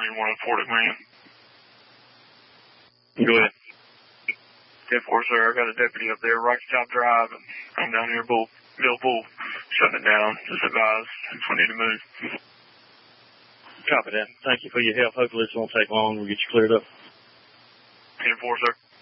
need one of 40 man. Go ahead. 10-4, sir. I got a deputy up there, Rocky Top Drive, and I'm down here, Bill Bull, shutting it down. Just advise if we need to move. Copy that. Thank you for your help. Hopefully this won't take long. We'll get you cleared up. 10-4, sir.